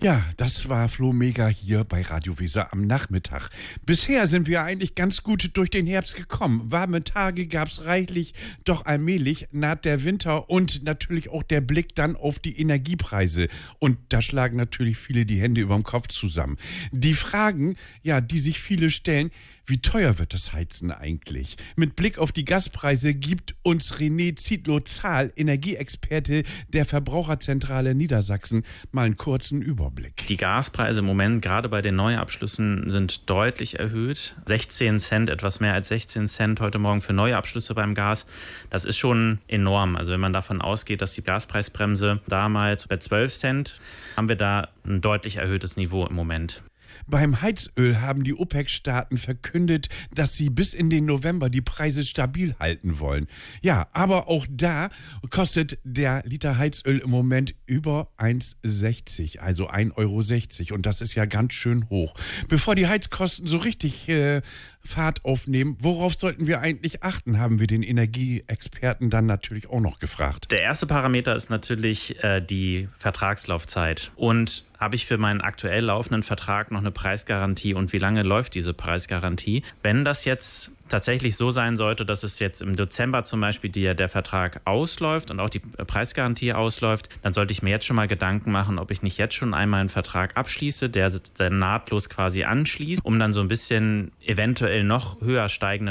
Ja, das war Flo Mega hier bei Radio Weser am Nachmittag. Bisher sind wir eigentlich ganz gut durch den Herbst gekommen. Warme Tage gab's reichlich, doch allmählich naht der Winter und natürlich auch der Blick dann auf die Energiepreise. Und da schlagen natürlich viele die Hände überm Kopf zusammen. Die Fragen, ja, die sich viele stellen: Wie teuer wird das Heizen eigentlich? Mit Blick auf die Gaspreise gibt uns René Zietlow-Zahl, Energieexperte der Verbraucherzentrale Niedersachsen, mal einen kurzen Überblick. Die Gaspreise im Moment, gerade bei den Neuabschlüssen, sind deutlich erhöht. 16 Cent, etwas mehr als 16 Cent heute Morgen für neue Abschlüsse beim Gas. Das ist schon enorm. Also wenn man davon ausgeht, dass die Gaspreisbremse damals bei 12 Cent, haben wir da ein deutlich erhöhtes Niveau im Moment. Beim Heizöl haben die OPEC-Staaten verkündet, dass sie bis in den November die Preise stabil halten wollen. Ja, aber auch da kostet der Liter Heizöl im Moment über 1,60, also 1,60 €. Und das ist ja ganz schön hoch. Bevor die Heizkosten so richtig Fahrt aufnehmen, worauf sollten wir eigentlich achten, haben wir den Energieexperten dann natürlich auch noch gefragt. Der erste Parameter ist natürlich die Vertragslaufzeit. Und habe ich für meinen aktuell laufenden Vertrag noch eine Preisgarantie und wie lange läuft diese Preisgarantie? Wenn das jetzt tatsächlich so sein sollte, dass es jetzt im Dezember zum Beispiel der Vertrag ausläuft und auch die Preisgarantie ausläuft, dann sollte ich mir jetzt schon mal Gedanken machen, ob ich nicht jetzt schon einmal einen Vertrag abschließe, der nahtlos quasi anschließt, um dann so ein bisschen eventuell noch höher steigenden